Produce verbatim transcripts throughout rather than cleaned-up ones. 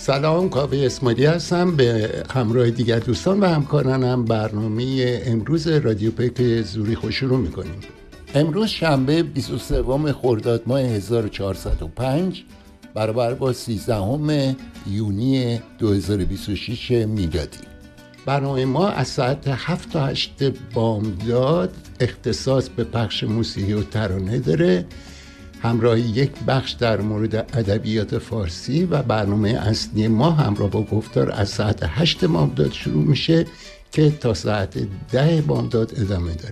سلام، کاوه اسماعیلی هستم. به همراه دیگر دوستان و همکارانم برنامه امروز رادیو پیک زوریخ رو شروع میکنیم. امروز شنبه بیست و سوم خرداد ماه هزار و چهارصد و پنج برابر با سیزدهم یونی دو هزار و بیست و شش میلادی. برنامه ما از ساعت هفت تا هشت بامداد اختصاص به پخش موسیقی و ترانه داره، همراه یک بخش در مورد ادبیات فارسی و برنامه اصلی ما همراه با گفتار از ساعت هشت بامداد شروع میشه که تا ساعت ده بامداد ادامه داره.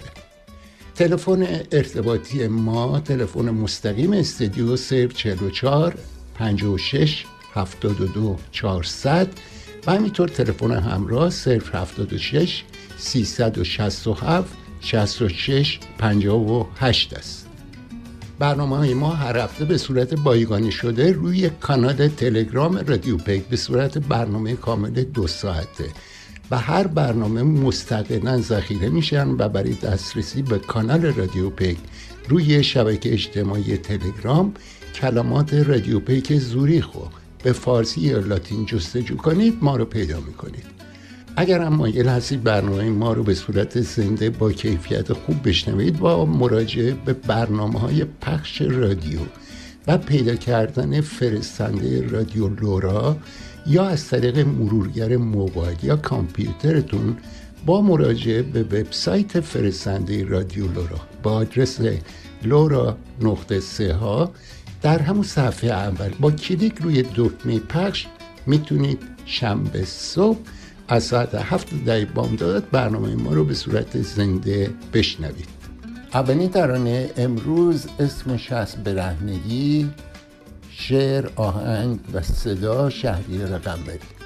تلفن ارتباطی ما تلفن مستقیم استودیو صفر چهل و چهار پنجاه و شش هفتاد و دو چهارصد و همینطور تلفن همراه صفر هفتاد و شش سیصد و شصت و هفت شصت و شش پنجاه و هشت است. برنامه های ما هر هفته به صورت بایگانی شده روی کانال تلگرام رادیو پیک به صورت برنامه کامل دو ساعته و هر برنامه مستقلاً ذخیره میشن و برای دسترسی به کانال رادیو پیک روی شبکه اجتماعی تلگرام کلمات رادیو پیک زوریخ رو به فارسی یا لاتین جستجو کنید ما رو پیدا میکنید. اگر هم مایل هستید برنامه ما رو به صورت زنده با کیفیت خوب بشنوید، با مراجعه به برنامه‌های پخش رادیو و پیدا کردن فرستنده رادیو لورا یا از طریق مرورگر موبایل یا کامپیوترتون با مراجعه به وبسایت فرستنده رادیو لورا با آدرس لورا نقطه سه ها در همون صفحه اول با کلیک روی دکمه پخش میتونید شنبه صبح از ساعت هفت ده بامداد برنامه ما رو به صورت زنده بشنوید. اولین ترانه امروز اسمش هست برهنگی، شعر، آهنگ و صدا شهریار قمری.